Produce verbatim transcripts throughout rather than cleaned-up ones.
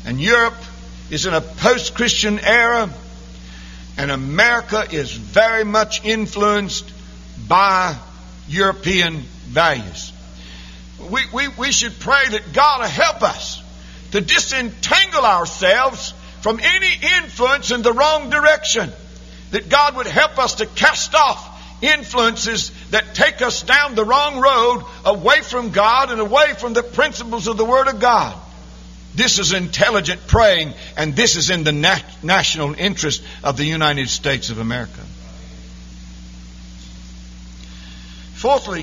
And Europe is in a post-Christian era, and America is very much influenced by European values. We, we, we should pray that God will help us to disentangle ourselves from any influence in the wrong direction. That God would help us to cast off influences that take us down the wrong road, away from God and away from the principles of the Word of God. This is intelligent praying, and this is in the nat- national interest of the United States of America. Fourthly,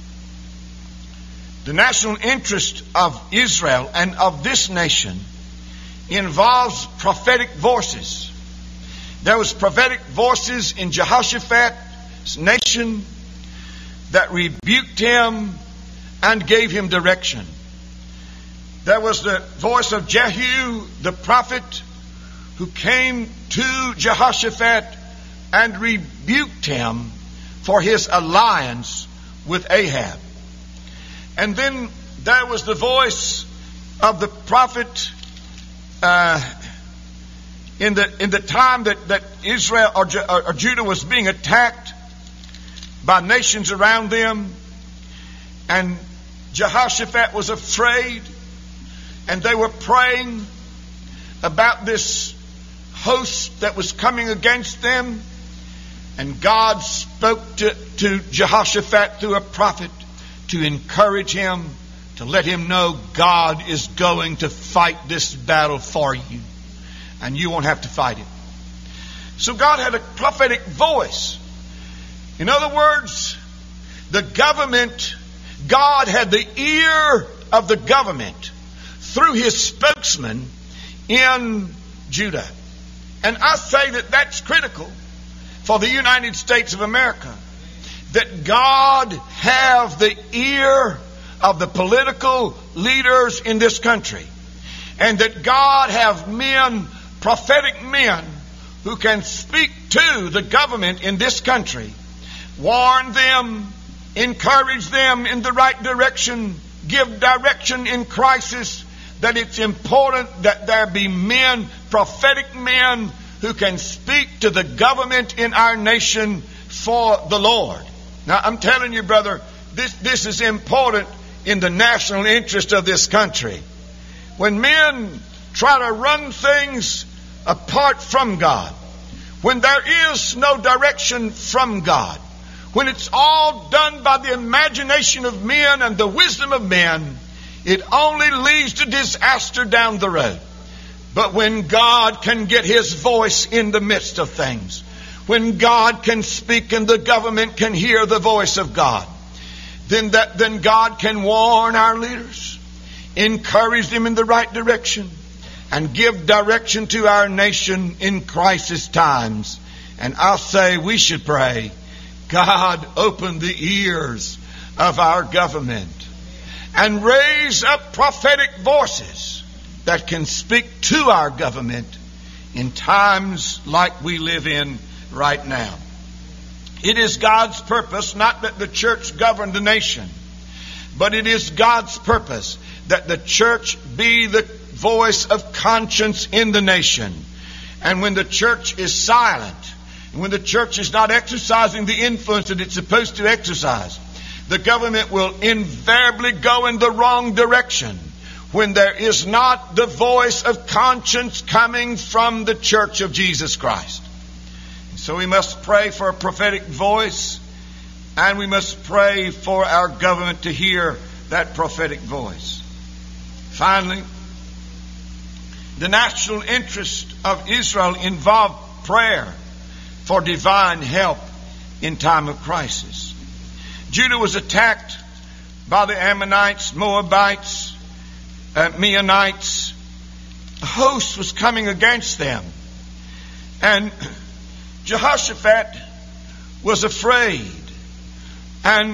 the national interest of Israel and of this nation involves prophetic voices. There was prophetic voices in Jehoshaphat's nation that rebuked him and gave him direction. There was the voice of Jehu, the prophet, who came to Jehoshaphat and rebuked him for his alliance with Ahab. And then there was the voice of the prophet uh, in the in the time that, that Israel or, or Judah was being attacked by nations around them, and Jehoshaphat was afraid, and they were praying about this host that was coming against them. And God spoke to, to Jehoshaphat through a prophet to encourage him, to let him know God is going to fight this battle for you, and you won't have to fight it. So God had a prophetic voice. In other words, the government, God had the ear of the government through his spokesman in Judah. And I say that that's critical for the United States of America, that God have the ear of the political leaders in this country, and that God have men, prophetic men, who can speak to the government in this country, warn them, encourage them in the right direction, give direction in crisis, that it's important that there be men, prophetic men, who can speak to the government in our nation for the Lord. Now, I'm telling you, brother, this, this is important in the national interest of this country. When men try to run things apart from God, when there is no direction from God, when it's all done by the imagination of men and the wisdom of men, it only leads to disaster down the road. But when God can get His voice in the midst of things, when God can speak and the government can hear the voice of God, then that then God can warn our leaders, encourage them in the right direction, and give direction to our nation in crisis times. And I'll say we should pray, God, open the ears of our government and raise up prophetic voices that can speak to our government in times like we live in right now. It is God's purpose, not that the church govern the nation, but it is God's purpose that the church be the voice of conscience in the nation. And when the church is silent, and when the church is not exercising the influence that it's supposed to exercise, the government will invariably go in the wrong direction when there is not the voice of conscience coming from the church of Jesus Christ. So we must pray for a prophetic voice, and we must pray for our government to hear that prophetic voice. Finally, the national interest of Israel involved prayer for divine help in time of crisis. Judah was attacked by the Ammonites, Moabites, uh, Meunites. A host was coming against them. And Jehoshaphat was afraid. And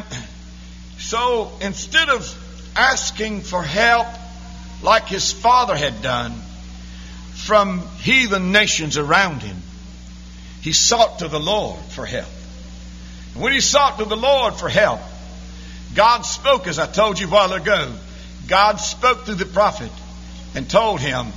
so instead of asking for help like his father had done from heathen nations around him, he sought to the Lord for help. And when he sought to the Lord for help, God spoke, as I told you a while ago. God spoke through the prophet and told him,